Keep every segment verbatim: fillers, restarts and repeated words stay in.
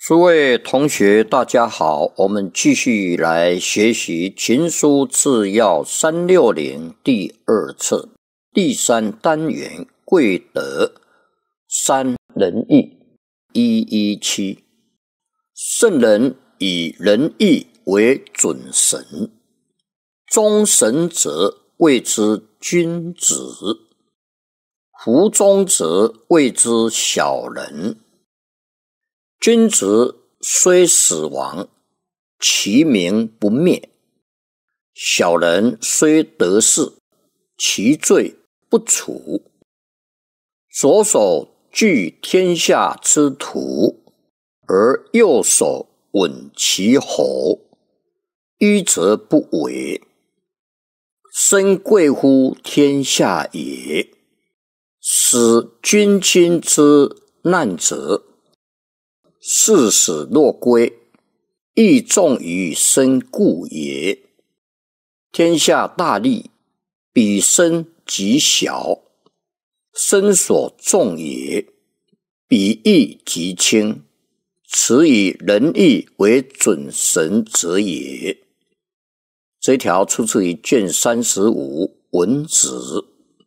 诸位同学大家好，我们继续来学习群书治要三六零第二册第三单元贵德三仁义一一七。圣人以仁义为准绳，忠绳者谓之君子，服忠者谓之小人。君子虽死亡，其名不灭；小人虽得势，其罪不除。左手据天下之土，而右手稳其侯，迂则不为，身贵乎天下也。使君亲之难者，视死若归，亦重于身故也。天下大利，彼身极小，身所重也，彼义极轻，此以仁义为准绳者也。这条出自于卷三十五文子。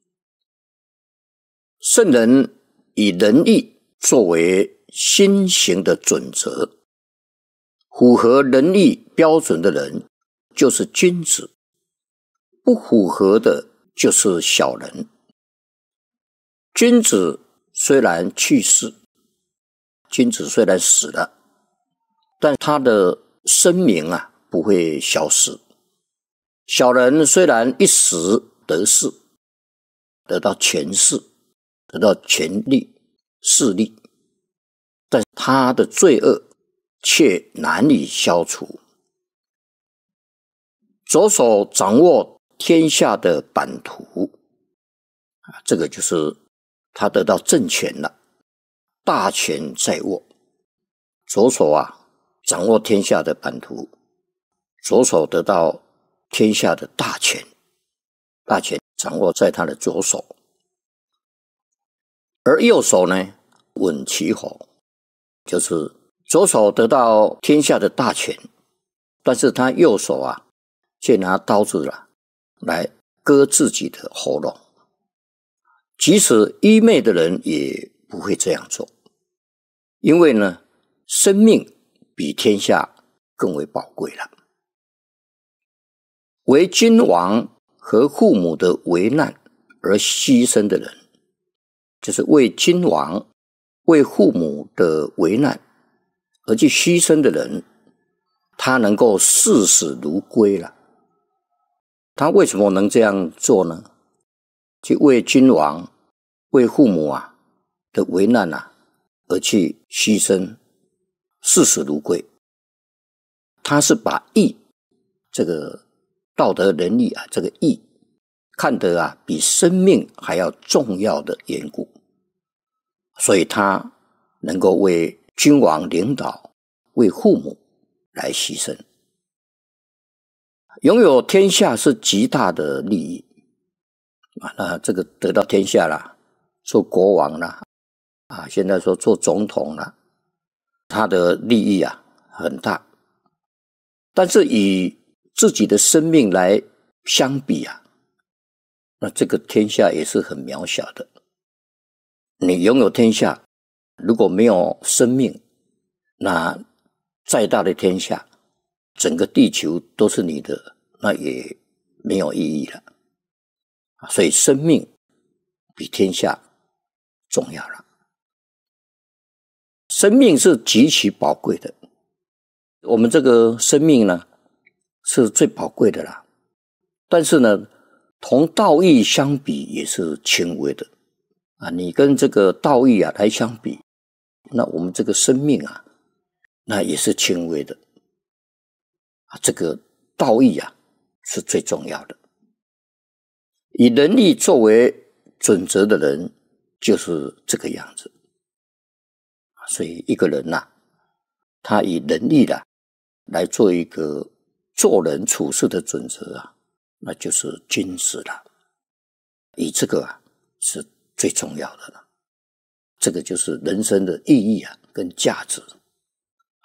圣人以仁义作为心行的准则，符合仁义标准的人就是君子，不符合的就是小人。君子虽然去世，君子虽然死了，但他的声名啊不会消失。小人虽然一时得势，得到权势，得到权力势力，但他的罪恶却难以消除。左手掌握天下的版图，这个就是他得到政权了，大权在握。左手啊掌握天下的版图，左手得到天下的大权，大权掌握在他的左手。而右手呢，稳其侯，就是左手得到天下的大权，但是他右手啊却拿刀子啦来割自己的喉咙。即使愚昧的人也不会这样做，因为呢，生命比天下更为宝贵了。为君王和父母的危难而牺牲的人，就是为君王为父母的危难而去牺牲的人，他能够视死如归了。他为什么能这样做呢？去为君王为父母啊的危难啊而去牺牲，视死如归。他是把义，这个道德仁义啊，这个义看得啊比生命还要重要的缘故，所以他能够为君王领导，为父母来牺牲。拥有天下是极大的利益啊，那这个得到天下啦，做国王啦，啊，现在说做总统啦，他的利益啊很大。但是以自己的生命来相比啊，那这个天下也是很渺小的。你拥有天下，如果没有生命，那再大的天下，整个地球都是你的，那也没有意义了。所以生命比天下重要了。生命是极其宝贵的，我们这个生命呢是最宝贵的啦，但是呢同道义相比也是轻微的啊。你跟这个道义啊来相比，那我们这个生命啊那也是轻微的啊。这个道义啊是最重要的。以仁义作为准则的人就是这个样子。所以一个人呐、啊，他以仁义的来做一个做人处事的准则啊，那就是君子了。以这个啊是最重要的了。这个就是人生的意义啊跟价值。